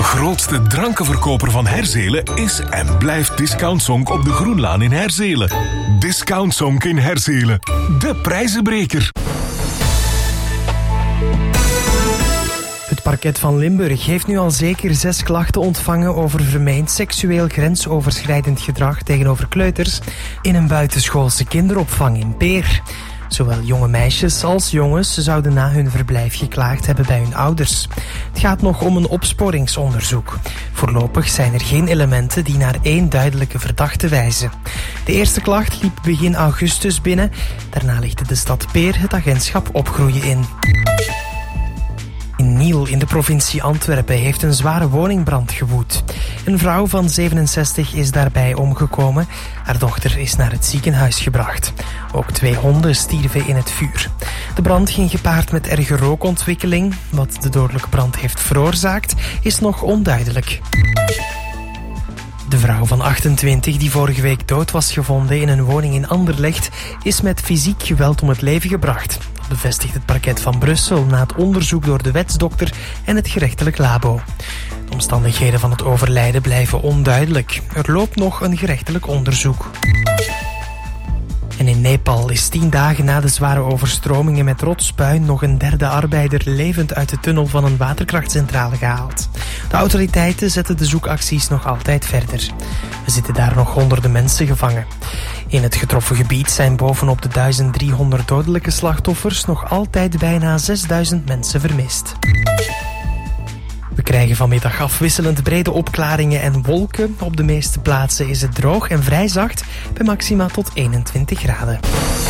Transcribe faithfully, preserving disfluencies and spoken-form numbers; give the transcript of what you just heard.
grootste drankenverkoper van Herzelen is en blijft Discount Zonk op de Groenlaan in Herzelen. Discount Zonk in Herzelen. De prijzenbreker. Het parket van Limburg heeft nu al zeker zes klachten ontvangen over vermeend seksueel grensoverschrijdend gedrag tegenover kleuters in een buitenschoolse kinderopvang in Peer. Zowel jonge meisjes als jongens zouden na hun verblijf geklaagd hebben bij hun ouders. Het gaat nog om een opsporingsonderzoek. Voorlopig zijn er geen elementen die naar één duidelijke verdachte wijzen. De eerste klacht liep begin augustus binnen. Daarna lichtte de stad Peer het agentschap Opgroeien in. In Niel in de provincie Antwerpen heeft een zware woningbrand gewoed. Een vrouw van zevenenzestig is daarbij omgekomen. Haar dochter is naar het ziekenhuis gebracht. Ook twee honden stierven in het vuur. De brand ging gepaard met erge rookontwikkeling. Wat de dodelijke brand heeft veroorzaakt, is nog onduidelijk. De vrouw van achtentwintig, die vorige week dood was gevonden in een woning in Anderlecht, is met fysiek geweld om het leven gebracht. Dat bevestigt het parket van Brussel na het onderzoek door de wetsdokter en het gerechtelijk labo. De omstandigheden van het overlijden blijven onduidelijk. Er loopt nog een gerechtelijk onderzoek. En in Nepal is tien dagen na de zware overstromingen met rotspuin nog een derde arbeider levend uit de tunnel van een waterkrachtcentrale gehaald. De autoriteiten zetten de zoekacties nog altijd verder. Er zitten daar nog honderden mensen gevangen. In het getroffen gebied zijn bovenop de duizend driehonderd dodelijke slachtoffers nog altijd bijna zesduizend mensen vermist. We krijgen vanmiddag afwisselend brede opklaringen en wolken. Op de meeste plaatsen is het droog en vrij zacht, bij maxima tot eenentwintig graden.